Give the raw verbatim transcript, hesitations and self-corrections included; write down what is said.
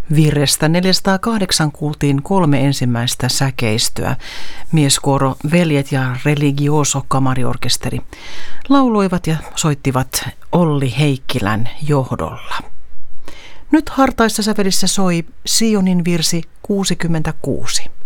Virrestä neljäsataakahdeksan kuultiin kolme ensimmäistä säkeistöä. Mieskuoro Veljet ja Religioso kamariorkesteri lauloivat ja soittivat Olli Heikkilän johdolla. Nyt hartaissa sävelissä soi Sionin virsi kuusikymmentäkuusi.